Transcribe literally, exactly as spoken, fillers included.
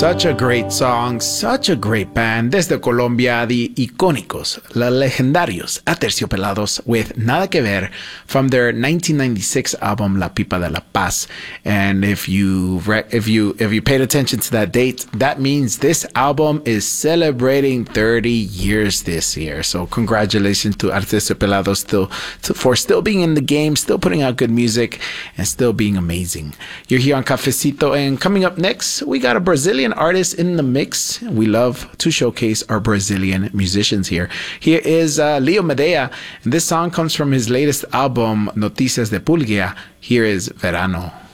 Such a great song, such a great band. Desde Colombia, the icónicos, los legendarios Aterciopelados with Nada Que Ver from their nineteen ninety-six album La Pipa de la Paz. And if you re- if you if you paid attention to that date, that means this album is celebrating thirty years this year. So congratulations to Aterciopelados still to, for still being in the game, still putting out good music, and still being amazing. You're here on Cafecito, and coming up next, we got a Brazilian artist in the mix. We love to showcase our Brazilian musicians here. Here is uh, Leo Medea, and this song comes from his latest album, Noticias de Pulgia. Here is Verano.